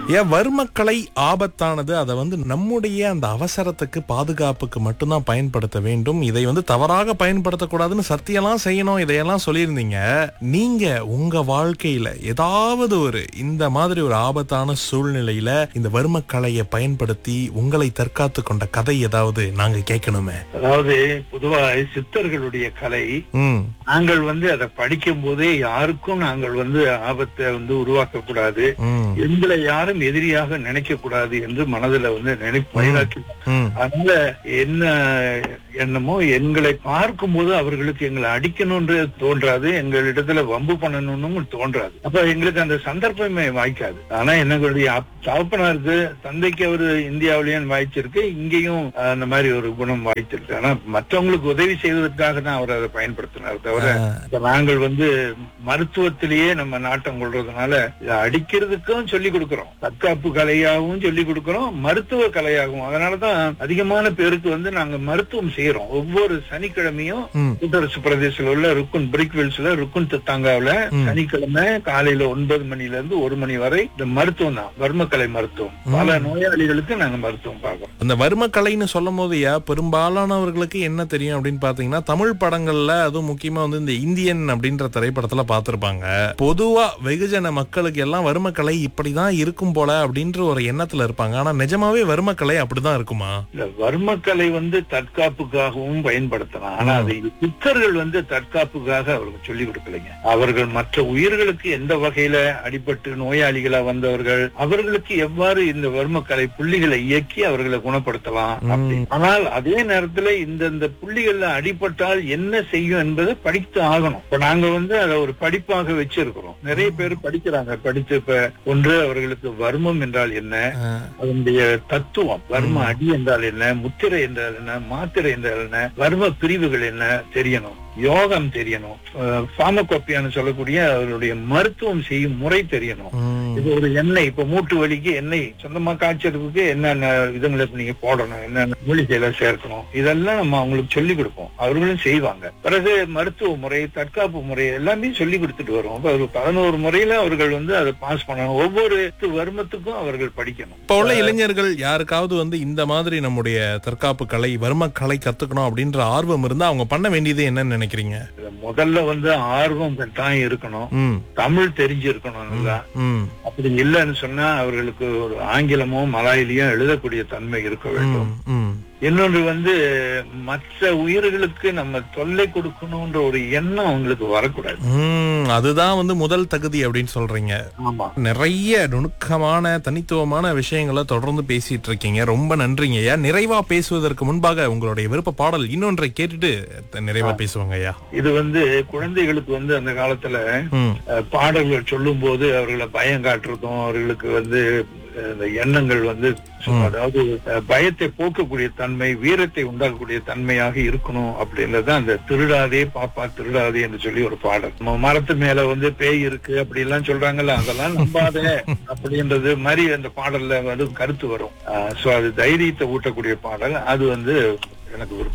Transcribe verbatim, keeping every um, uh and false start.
ஏன் வர்மக்கலை ஆபத்தானது, அதை வந்து நம்முடைய அந்த அவசரத்துக்கு பாதுகாப்புக்கு மட்டும்தான் பயன்படுத்த வேண்டும், இதை வந்து தவறாக பயன்படுத்தக்கூடாதுன்னு சத்தியெல்லாம் செய்யணும், இதையெல்லாம் சொல்லியிருந்தீங்க. நீங்க உங்க வாழ்க்கையில ஏதாவது ஒரு இந்த மாதிரி ஒரு ஆபத்தான சூழ்நிலையில இந்த வர்மக்கலையை பயன்படுத்தி உங்களை தற்காத்து கொண்ட கதை ஏதாவது நாங்க கேட்கணுமே? அதாவது பொதுவா சித்தர்களுடைய கலை, ம் நாங்கள் வந்து அதை படிக்கும் போதே யாருக்கும் நாங்கள் வந்து ஆபத்தை வந்து உருவாக்க கூடாது, ம் எங்களை யாரும் எதிரியாக நினைக்க கூடாது என்று மனதுல வந்து நினைப்பு வைராக்கி. ம் அதனால என்ன என்னமோ எங்களை பார்க்கும் போது அவர்களுக்கு எங்களை அடிக்கணும்னு தோன்றாது, எங்களிடத்துல வம்பு பண்ணணும்னு தோன்றாது. அப்ப எங்களுக்கு அந்த சந்தர்ப்பமே வாய்க்காது. ஆனா எங்களுடைய தகப்பனாருக்கு, தந்தைக்கு அவரு இந்தியாவிலேயும் வாய்ச்சிருக்கு, இங்கேயும் அந்த மாதிரி ஒரு குணம் வாய்ச்சிருக்கு. ஆனா மற்றவங்களுக்கு உதவி செய்வதற்காக தான் அவர் அதை பயன்படுத்தினார் தவிர, நாங்கள் வந்து மருத்துவத்திலேயே நம்ம நாட்டம் கொள்றதுனால இதை அடிக்கிறதுக்கும் சொல்லிக் கொடுக்கிறோம், தற்காப்பு கலையாகவும் சொல்லிக் கொடுக்கிறோம், மருத்துவ கலையாகவும். அதனாலதான் அதிகமான பேருக்கு வந்து நாங்க மருத்துவம் செய்யறோம். ஒவ்வொரு சனிக்கிழமையும் கூட்டரசு பிரதேசத்தில் உள்ள ருக்குன் பிரிக்வெல்ஸ்ல ருக்குன் தத்தாங்காவில சனிக்கிழமை காலையில ஒன்பது மணில இருந்து ஒரு மணி வரை இந்த மருத்துவம் தான், வர்மக்கலை மருத்துவம். பல நோயாளிகளுக்கு நாங்க மருத்துவம் பார்க்கிறோம். அந்த வர்மக்கலைன்னு சொல்லும் போது பெரும்பாலானவர்களுக்கு என்ன தெரியும் அப்படின்னு பாத்தீங்கன்னா, தமிழ் படங்கள்ல அதுவும் முக்கியமா வந்து இந்த இந்தியன் அப்படின்ற திரைப்படத்துல பாத்திருப்பாங்க. பொதுவா வெகுஜன மக்களுக்கு எல்லாம் வர்மக்கலை இப்படிதான் இருக்கும் போல அப்படின்ற ஒரு எண்ணத்துல இருப்பாங்க. ஆனா நிஜமாவே வர்மக்கலை அப்படிதான் இருக்குமா? இந்த வர்மக்கலை வந்து தற்காப்புக்காகவும் பயன்படுத்தலாம். ஆனா அதை சித்தர்கள் வந்து தற்காப்புக்காக அவர்கள் சொல்லிக் கொடுக்கலைங்க. அவர்கள் மற்ற உயிர்களுக்கு எந்த வகையில அடிபட்டு நோயாளிகளா வந்தவர்கள், அவர்களுக்கு எவ்வாறு இந்த வர்மக்கலை புள்ளிகளை இயக்கி அவர்களை குணப்படுத்தலாம் அப்படி. ஆனால் அதே நேரத்துல இந்த புள்ளிகள்ல அடிபட்டால் என்ன செய்யும் என்பதை படித்து ஆகணும். இப்ப நாங்க வந்து அதை ஒரு படிப்பாக வச்சிருக்கிறோம். நிறைய பேர் படிக்கிறாங்க. படித்து இப்ப ஒன்று அவர்களுக்கு வர்மம் என்றால் என்ன, அதனுடைய தத்துவம், வர்ம அடி என்றால் என்ன, முத்திரை என்றால் என்ன, மாத்திரை என்றால் என்ன, வர்ம பிரிவுகள் என்ன தெரியணும், யோகம் தெரியணும், பாமகோப்பியான்னு சொல்லக்கூடிய அவருடைய மருத்துவம் செய்யும் முறை தெரியணும். இது ஒரு எண்ணெய், இப்ப மூட்டு வலிக்கு எண்ணெய் சொந்தமா காய்ச்சலுக்கு என்னென்ன விதங்களை நீங்க போடணும், என்னென்ன மூலிகையில சேர்க்கணும், இதெல்லாம் நம்ம அவங்களுக்கு சொல்லிக் கொடுப்போம். அவர்களும் செய்வாங்க. பிறகு மருத்துவ முறை, தற்காப்பு முறை எல்லாமே சொல்லி கொடுத்துட்டு வரும். ஒரு பதினோரு முறையில அவர்கள் வந்து அதை பாஸ் பண்ணணும். ஒவ்வொரு வர்மத்துக்கும் அவர்கள் படிக்கணும். இப்ப உள்ள இளைஞர்கள் யாருக்காவது வந்து இந்த மாதிரி நம்முடைய தற்காப்பு கலை, வர்ம கலை கத்துக்கணும் அப்படின்ற ஆர்வம் இருந்தா அவங்க பண்ண வேண்டியது என்னன்னு நினைக்கிறீங்க? முதல்ல வந்து ஆர்வம் தான் இருக்கணும், தமிழ் தெரிஞ்சிருக்கணும் நல்லா. அப்படி இல்லைன்னு சொன்னா அவர்களுக்கு ஒரு ஆங்கிலமோ மலாயிலையோ எழுதக்கூடிய தன்மை இருக்க வேண்டும். இன்னொன்று வந்து மற்ற உயிர்களுக்கு நம்ம தொல்லை கொடுக்கணும்ன்ற ஒரு எண்ணம் அவங்களுக்கு வரக்கூடாது. அதுதான் வந்து முதல் தகுதி அப்படின்னு சொல்றீங்க. ஆமா, நிறைய நுணுக்கமான தனித்துவமான விஷயங்களை தொடர்ந்து பேசிட்டு இருக்கீங்க. ரொம்ப நன்றிங்க ஐயா. நிறைவா பேசுவதற்கு முன்பாக உங்களுடைய விருப்ப பாடல் இன்னொன்றை கேட்டுட்டு நிறைவா பேசுவாங்க ஐயா. இது வந்து குழந்தைகளுக்கு வந்து அந்த காலத்துல பாடல்கள் சொல்லும் போது அவர்களை பயம் காட்டுறதும், அவர்களுக்கு வந்து எண்ணங்கள் வந்து அதாவது பயத்தை போக்கக்கூடிய தன்மை, வீரத்தை உண்டாக்கக்கூடிய தன்மையாக இருக்கணும் அப்படின்றது அந்த திருடாதே பாப்பா திருடாதே என்று சொல்லி ஒரு பாடல். நம்ம மரத்து மேல வந்து பேய் இருக்கு அப்படி எல்லாம் சொல்றாங்கல்ல, அதெல்லாம் நம்பாத அப்படின்றது மாதிரி அந்த பாடல்ல வந்து கருத்து வரும். சோ அது தைரியத்தை ஊட்டக்கூடிய பாடல். அது வந்து எனக்கு